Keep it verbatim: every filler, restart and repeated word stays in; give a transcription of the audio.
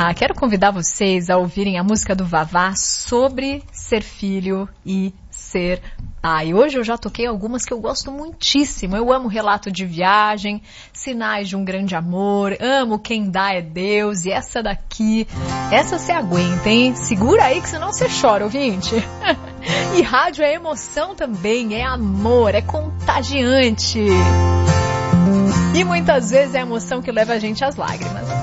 Ah, quero convidar vocês a ouvirem a música do Vavá sobre ser filho e ser pai. Hoje eu já toquei algumas que eu gosto muitíssimo. Eu amo Relato de Viagem, Sinais de um Grande Amor, amo Quem Dá é Deus, e essa daqui, essa você aguenta, hein? Segura aí que senão você chora, ouvinte. E rádio é emoção também, é amor, é contagiante. E muitas vezes é a emoção que leva a gente às lágrimas.